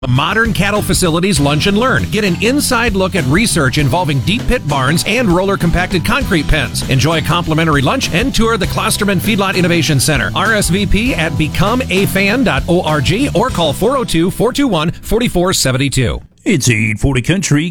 Modern Cattle Facilities Lunch and Learn. Get an inside look at research involving deep pit barns and roller compacted concrete pens. Enjoy a complimentary lunch and tour the Klosterman Feedlot Innovation Center. RSVP at becomeafan.org or call 402-421-4472. It's 840 Country,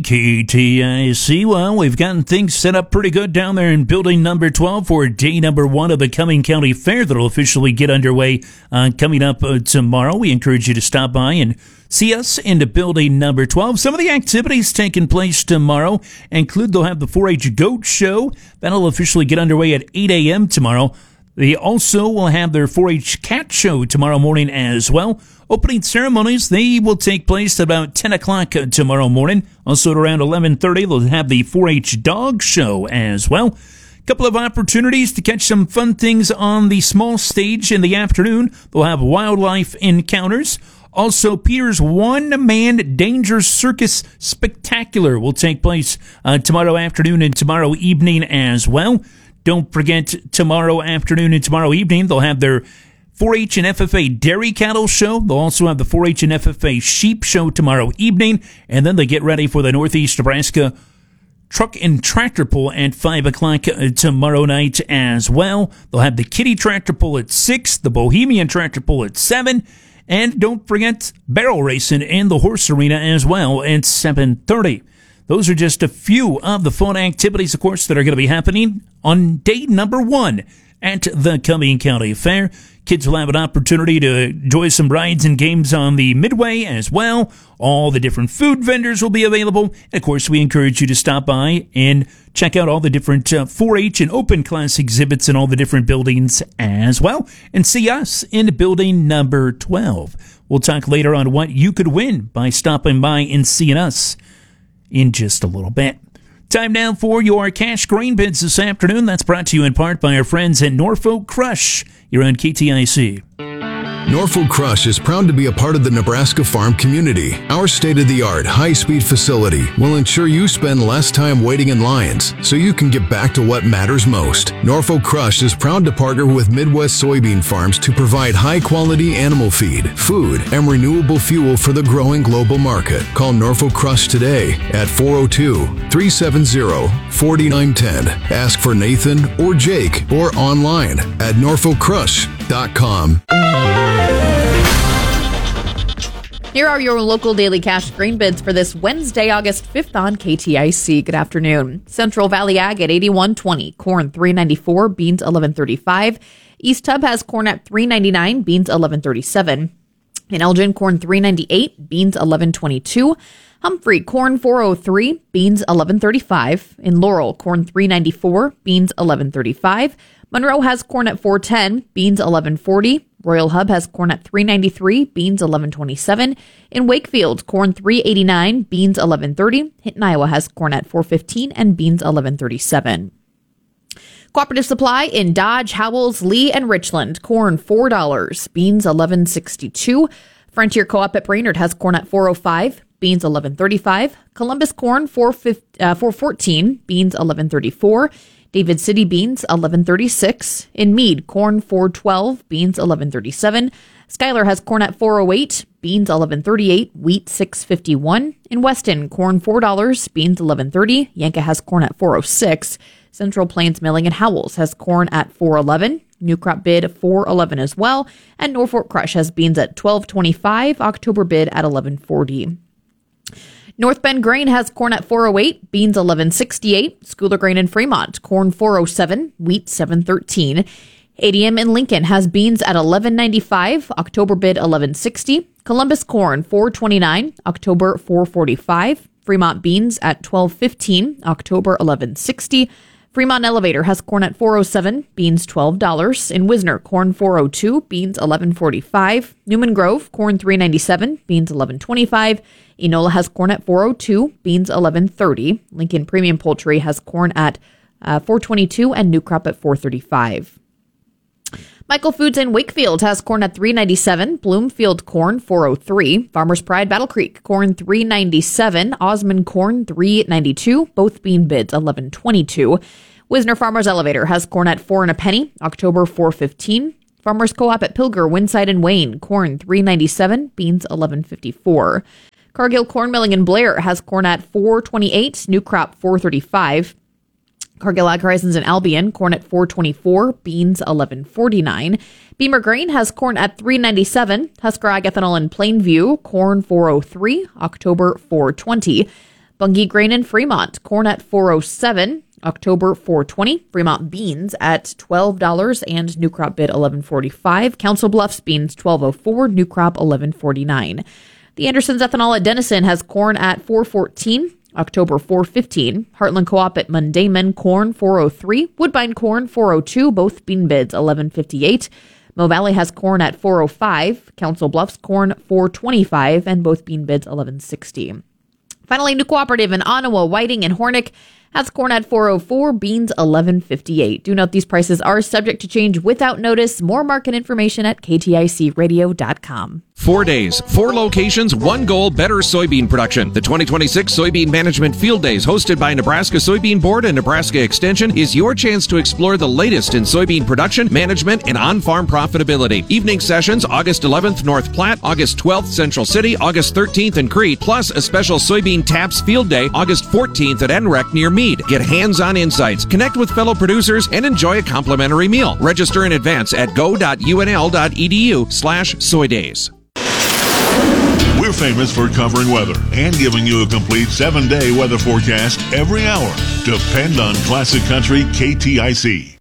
KTIC. Well, we've gotten things set up pretty good down there in building number 12 for day number 1 of the Cumming County Fair that'll officially get underway coming up tomorrow. We encourage you to stop by and see us into building number 12. Some of the activities taking place tomorrow include they'll have the 4-H Goat Show. That'll officially get underway at 8 a.m. tomorrow. They also will have their 4-H Cat Show tomorrow morning as well. Opening ceremonies, they will take place at about 10 o'clock tomorrow morning. Also at around 11:30, they'll have the 4-H Dog Show as well. A couple of opportunities to catch some fun things on the small stage in the afternoon. They'll have wildlife encounters. Also, Peter's One-Man Danger Circus Spectacular will take place tomorrow afternoon and tomorrow evening as well. Don't forget, tomorrow afternoon and tomorrow evening, they'll have their 4-H and FFA Dairy Cattle Show. They'll also have the 4-H and FFA Sheep Show tomorrow evening. And then they get ready for the Northeast Nebraska Truck and Tractor Pull at 5 o'clock tomorrow night as well. They'll have the Kitty Tractor Pull at 6, the Bohemian Tractor Pull at 7. And don't forget barrel racing in the horse arena as well at 7:30. Those are just a few of the fun activities, of course, that are going to be happening on day number 1 at the Cumming County Fair. Kids will have an opportunity to enjoy some rides and games on the Midway as well. All the different food vendors will be available. And of course, we encourage you to stop by and check out all the different 4-H and open class exhibits in all the different buildings as well. And see us in building number 12. We'll talk later on what you could win by stopping by and seeing us in just a little bit. Time now for your cash grain bids this afternoon. That's brought to you in part by our friends at Norfolk Crush. You're on KTIC. Norfolk Crush is proud to be a part of the Nebraska farm community. Our state-of-the-art, high-speed facility will ensure you spend less time waiting in lines so you can get back to what matters most. Norfolk Crush is proud to partner with Midwest soybean farms to provide high-quality animal feed, food, and renewable fuel for the growing global market. Call Norfolk Crush today at 402-370-4910. Ask for Nathan or Jake or online at norfolkcrush.com. Here are your local daily cash grain bids for this Wednesday, August 5th on KTIC. Good afternoon. Central Valley Ag at 81.20, corn $3.94, beans $11.35. East Hub has corn at $3.99, beans $11.37. In Elgin, corn $3.98, beans $11.22. Humphrey, corn $4.03, beans $11.35. In Laurel, corn $3.94, beans $11.35. Monroe has corn at $4.10, beans $11.40. Royal Hub has corn at $3.93, beans $11.27. In Wakefield, corn $3.89, beans $11.30. Hinton, Iowa has corn at $4.15 and beans $11.37. Cooperative Supply in Dodge, Howells, Lee, and Richland, corn $4, beans $11.62. Frontier Co-op at Brainerd has corn at $4.05, beans $11.35. Columbus corn $4.14, beans $11.34. David City beans $11.36. In Meade, corn $4.12, beans $11.37. Schuyler has corn at $4.08, beans $11.38, wheat $6.51. In Weston, corn $4, beans $11.30. Yanka has corn at $4.06. Central Plains Milling and Howells has corn at $4.11. New crop bid $4.11 as well. And Norfolk Crush has beans at $12.25. October bid at $11.40. North Bend Grain has corn at $4.08, beans $11.68. Schooler Grain in Fremont, corn $4.07, wheat $7.13. ADM in Lincoln has beans at $11.95, October bid $11.60. Columbus corn $4.29, October $4.45. Fremont beans at $12.15, October $11.60. Fremont Elevator has corn at $4.07, beans $12. In Wisner, corn $4.02, beans $11.45. Newman Grove, corn $3.97, beans $11.25. Enola has corn at $4.02, beans $11.30. Lincoln Premium Poultry has corn at $4.22 and new crop at $4.35. Michael Foods in Wakefield has corn at $3.97, Bloomfield corn $4.03, Farmers Pride Battle Creek corn $3.97, Osmond corn $3.92, both bean bids $11.22. Wisner Farmers Elevator has corn at $4 and a penny, October $4.15. Farmers Co-op at Pilger, Winside, and Wayne, corn $3.97, beans $11.54. Cargill Corn Milling in Blair has corn at $4.28, new crop $4.35. Cargill Ag Horizons in Albion, corn at $4.24, beans $11.49. Beamer Grain has corn at $3.97. Husker Ag Ethanol in Plainview, corn $4.03, October $4.20. Bunge Grain in Fremont, corn at $4.07, October $4.20. Fremont beans at $12 and new crop bid $11.45. Council Bluffs beans $12.04, new crop $11.49. The Andersons Ethanol at Denison has corn at $4.14, October $4.15. Heartland Co-op at Mundaman, corn $4.03, Woodbine corn $4.02, both bean bids $11.58. Mill Valley has corn at $4.05, Council Bluffs corn $4.25, and both bean bids $11.60. Finally, New Cooperative in Ottawa, Whiting, and Hornick has corn at $4.04, beans $11.58. Do note these prices are subject to change without notice. More market information at kticradio.com. 4 days, 4 locations, 1 goal, better soybean production. The 2026 Soybean Management Field Days, hosted by Nebraska Soybean Board and Nebraska Extension, is your chance to explore the latest in soybean production, management, and on-farm profitability. Evening sessions, August 11th, North Platte, August 12th, Central City, August 13th in Crete, plus a special Soybean Taps Field Day, August 14th at NREC near Meade. Get hands-on insights, connect with fellow producers, and enjoy a complimentary meal. Register in advance at go.unl.edu/soydays. We're famous for covering weather and giving you a complete 7-day weather forecast every hour. Depend on Classic Country KTIC.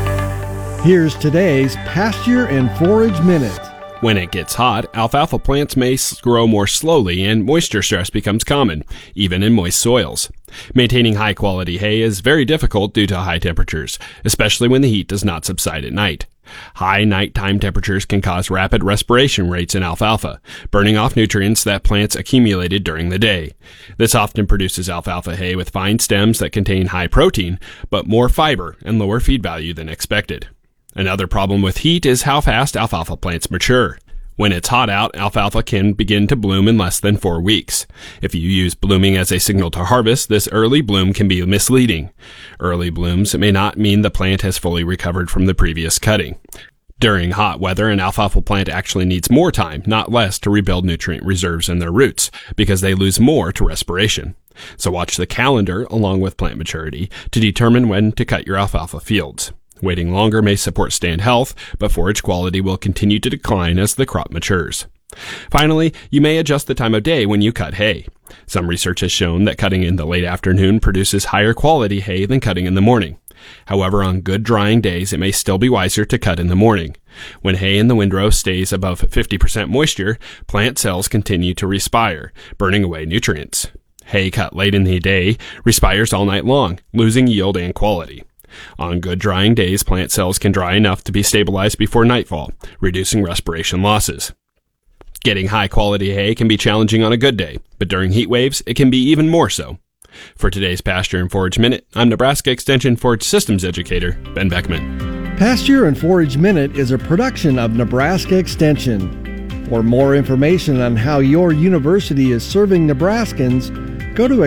Here's today's Pasture and Forage Minute. When it gets hot, alfalfa plants may grow more slowly and moisture stress becomes common, even in moist soils. Maintaining high-quality hay is very difficult due to high temperatures, especially when the heat does not subside at night. High nighttime temperatures can cause rapid respiration rates in alfalfa, burning off nutrients that plants accumulated during the day. This often produces alfalfa hay with fine stems that contain high protein, but more fiber and lower feed value than expected. Another problem with heat is how fast alfalfa plants mature. When it's hot out, alfalfa can begin to bloom in less than 4 weeks. If you use blooming as a signal to harvest, this early bloom can be misleading. Early blooms may not mean the plant has fully recovered from the previous cutting. During hot weather, an alfalfa plant actually needs more time, not less, to rebuild nutrient reserves in their roots, because they lose more to respiration. So watch the calendar, along with plant maturity, to determine when to cut your alfalfa fields. Waiting longer may support stand health, but forage quality will continue to decline as the crop matures. Finally, you may adjust the time of day when you cut hay. Some research has shown that cutting in the late afternoon produces higher quality hay than cutting in the morning. However, on good drying days, it may still be wiser to cut in the morning. When hay in the windrow stays above 50% moisture, plant cells continue to respire, burning away nutrients. Hay cut late in the day respires all night long, losing yield and quality. On good drying days, plant cells can dry enough to be stabilized before nightfall, reducing respiration losses. Getting high-quality hay can be challenging on a good day, but during heat waves, it can be even more so. For today's Pasture and Forage Minute, I'm Nebraska Extension Forage Systems Educator, Ben Beckman. Pasture and Forage Minute is a production of Nebraska Extension. For more information on how your university is serving Nebraskans, go to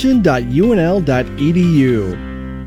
extension.unl.edu.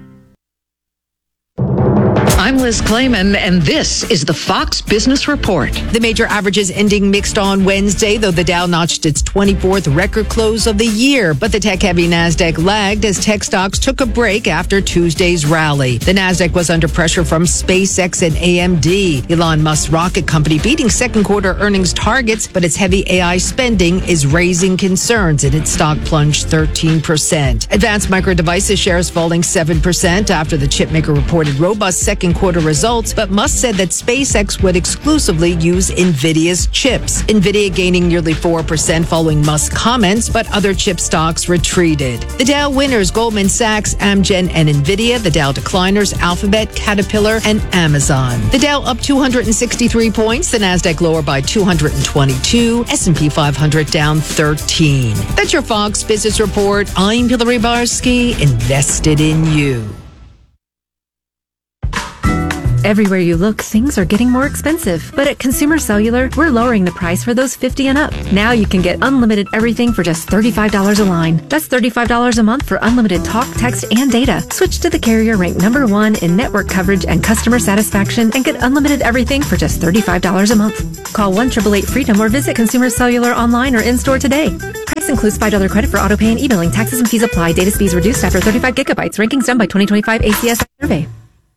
I'm Liz Clayman, and this is the Fox Business Report. The major averages ending mixed on Wednesday, though the Dow notched its 24th record close of the year. But the tech-heavy NASDAQ lagged as tech stocks took a break after Tuesday's rally. The NASDAQ was under pressure from SpaceX and AMD. Elon Musk's rocket company beating second quarter earnings targets, but its heavy AI spending is raising concerns, and its stock plunged 13%. Advanced Micro Devices shares falling 7% after the chipmaker reported robust second quarter results, but Musk said that SpaceX would exclusively use NVIDIA's chips. NVIDIA gaining nearly 4% following Musk's comments, but other chip stocks retreated. The Dow winners, Goldman Sachs, Amgen, and NVIDIA. The Dow decliners, Alphabet, Caterpillar, and Amazon. The Dow up 263 points, the NASDAQ lower by 222, S&P 500 down 13. That's your Fox Business Report. I'm Hillary Barsky, invested in you. Everywhere you look, things are getting more expensive. But at Consumer Cellular, we're lowering the price for those 50 and up. Now you can get unlimited everything for just $35 a line. That's $35 a month for unlimited talk, text, and data. Switch to the carrier ranked number 1 in network coverage and customer satisfaction and get unlimited everything for just $35 a month. Call 1-888-FREEDOM or visit Consumer Cellular online or in-store today. Price includes $5 credit for auto pay and e-billing. Taxes and fees apply. Data speeds reduced after 35 gigabytes. Rankings done by 2025 ACS survey.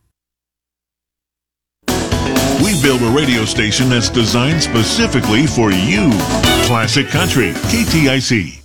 We built a radio station that's designed specifically for you. Classic Country, KTIC.